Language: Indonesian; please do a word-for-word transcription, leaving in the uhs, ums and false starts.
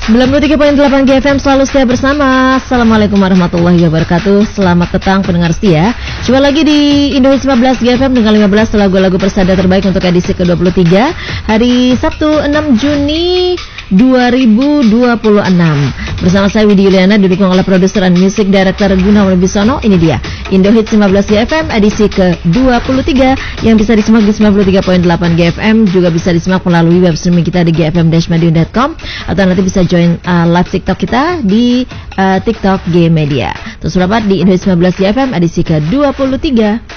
sembilan puluh tiga koma delapan G F M selalu setia bersama. Assalamualaikum warahmatullahi wabarakatuh. Selamat petang pendengar setia. Coba lagi di Indonesia lima belas G F M dengan lima belas lagu-lagu persada terbaik untuk edisi ke dua puluh tiga hari Sabtu enam Juni dua ribu dua puluh enam. Bersama saya Widi Yuliana, didukung oleh produser dan music director Gunawan Bisono. Ini dia Indo Hits lima belas G F M edisi ke dua puluh tiga yang bisa disimak di sembilan puluh tiga koma delapan G F M, juga bisa disimak melalui web streaming kita di g f m dash madiun dot com atau nanti bisa join uh, live TikTok kita di uh, TikTok G Media. Terus berapa di Indo Hits lima belas G F M edisi ke dua puluh tiga.